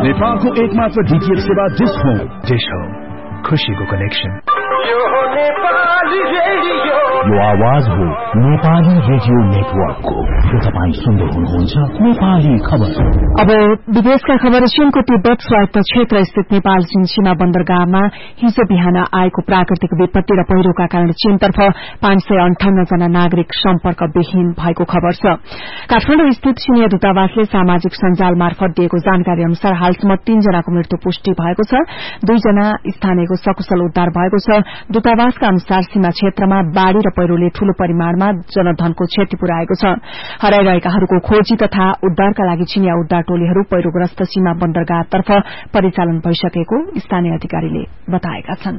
नेपालको एकमात्र डीटीएच सेवा डिश होम खुशीको कनेक्सन। यो आवाज हो नेपाली रेडियो नेटवर्कको। तपाईं सुन्दै हुनुहुन्छ नेपाली खबर। अब विदेशका खबर। चीनको तिब्बत स्वायत्त क्षेत्र स्थित नेपाल चीन सीमा बन्दरगाहमा हिजो बिहान आएको प्राकृतिक विपत्ति र पहिरोका कारण चीनतर्फ 558 जना नागरिक सम्पर्कविहीन भएको खबर छ। काठमाडौँ स्थित चीनिया दूतावासले सामाजिक सञ्जाल मार्फत दिएको जानकारी अनुसार हालसम्म 3 जनाको मृत्यु पुष्टि भएको छ। 2 जना स्थानीयको सकुशल उद्धार भएको छ। दूतावासका अनुसार सीमा क्षेत्रमा बाढ़ी र पहिरोले ठूलो परिमाणमा जनधनको क्षति पुर्याएको छ। हराइरहेकाहरूको खोजी तथा उद्धारका लागि चिनिया उद्धार टोलीहरू पहिरोग्रस्त सीमा बन्दरगाहतर्फ परिचालन भइसकेको स्थानीय अधिकारीले बताएका छन्।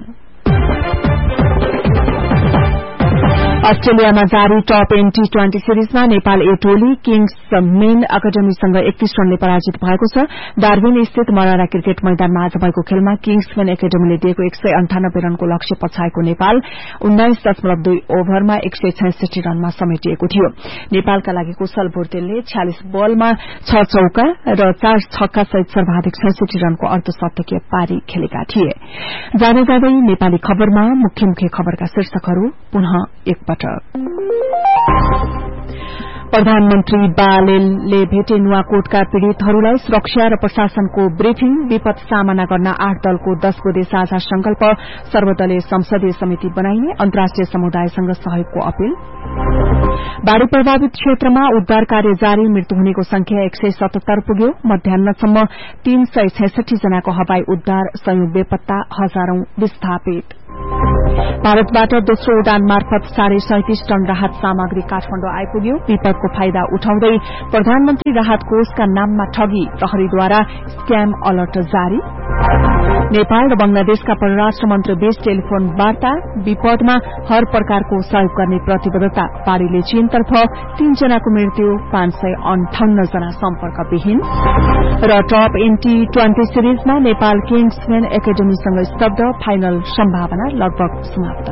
अस्ट्रेलियामा जारी टप एन T20 सिरिजमा नेपाल ए टोली किङ्स मेन एकाडेमीसँग 31 रनले पराजित भएको छ। डार्बिन स्थित मरारा क्रिकेट मैदानमा आज भएको खेलमा किङ्स मेन एकाडेमीले दिएको 198 रनको लक्ष्य पछाएको नेपाल 19.2 ओभरमा 166 रनमा समेटिएको थियो। नेपालका लागि कुशल भुर्तेलले 46 बलमा 6 चौका र 4 छक्का सहित सर्वाधिक 66 रनको अर्धशतकीय पारी खेलेका थिए। जाँदै जाँदै नेपाली खबरमा मुख्य मुख्य खबरका शीर्षकहरू पुनः एकपटक। प्रधानमन्त्री बालेलले भेटे नुवाकोटका पीड़ितहरूलाई सुरक्षा र प्रशासनको ब्रिफिङ। विपद सामना गर्न 8 दलको 10 बुँदे साझा संकल्प। सर्वदलीय संसदीय समिति बनाइने। अन्तर्राष्ट्रिय समुदायसँग सहयोगको अपील। बाढ़ी प्रभावित क्षेत्रमा उद्धार कार्य जारी। मृत्यु हुनेको संख्या 177 पुग्यो। मध्याहसम्म 366 जनाको हवाई उद्धार। सयौं बेपत्ता, हजारौं विस्थापित। भारतबाट दोस्रो उडान मार्फत 37.5 टन राहत सामग्री काठमाडौँ आइपुग्यो। विपदको फाइदा उठाउँदै प्रधानमन्त्री राहत कोषका नाममा ठगी। प्रहरीद्वारा स्क्याम अलर्ट जारी। नेपाल र बंगलादेशका परराष्ट्र मन्त्री बीच टेलिफोन वार्ता। विपदमा हर प्रकारको सहयोग गर्ने प्रतिबद्धता। बाढ़ीले चीनतर्फ 3 जनाको मृत्यु, 558 जना सम्पर्कविहीन। र top an T20 सिरिजमा Nepal Kings main एकाडेमीसँग स्तब्ध। फाइनल सम्भावना लगभग समाप्त।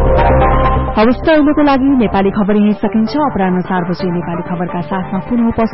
हवस् त अहिलेको लागि नेपाली खबर यही सकिन्छ। अपराह्न 4 बजे नेपाली खबरका साथमा पुनः